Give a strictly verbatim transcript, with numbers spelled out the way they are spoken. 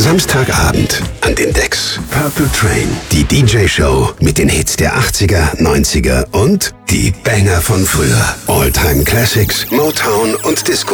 Samstagabend an den Decks. Purple Train, die D J-Show mit den Hits der achtziger, neunziger und die Banger von früher. All-Time Classics, Motown und Disco.